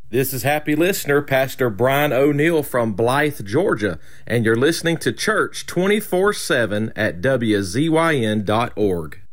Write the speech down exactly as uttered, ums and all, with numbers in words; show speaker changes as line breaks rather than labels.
This is happy listener, Pastor Brian O'Neill from Blythe, Georgia, and you're listening to Church twenty-four seven at W Z Y N dot org.